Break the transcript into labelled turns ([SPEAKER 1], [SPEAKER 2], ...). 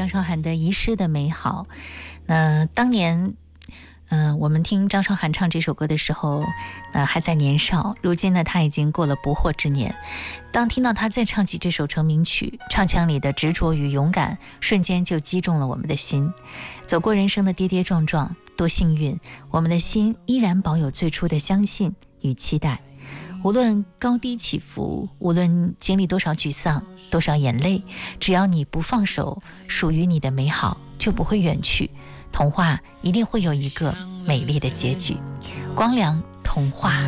[SPEAKER 1] 韶涵的《遗失的美好》。那当年我们听张韶涵唱这首歌的时候还在年少，如今呢她已经过了不惑之年。当听到她再唱起这首成名曲，唱腔里的执着与勇敢瞬间就击中了我们的心。走过人生的跌跌撞撞，多幸运，我们的心依然保有最初的相信与期待。无论高低起伏，无论经历多少沮丧，多少眼泪，只要你不放手，属于你的美好就不会远去。童话一定会有一个美丽的结局。光良童话。